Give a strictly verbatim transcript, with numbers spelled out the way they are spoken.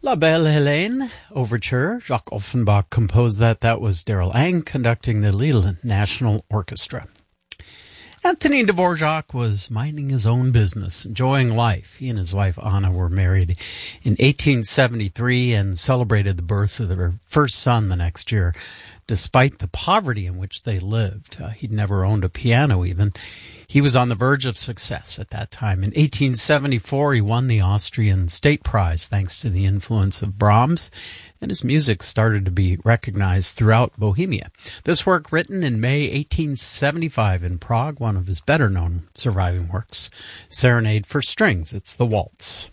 La Belle Hélène Overture. Jacques Offenbach composed that. That was Daryl Ang conducting the Lille National Orchestra. Anthony Dvorak was minding his own business, enjoying life. He and his wife Anna were married in eighteen seventy-three and celebrated the birth of their first son the next year. Despite the poverty in which they lived, uh, he'd never owned a piano even. He was on the verge of success at that time. In eighteen seventy-four, he won the Austrian State Prize thanks to the influence of Brahms, and his music started to be recognized throughout Bohemia. This work, written in May eighteen seventy-five in Prague, one of his better-known surviving works, Serenade for Strings. It's the waltz.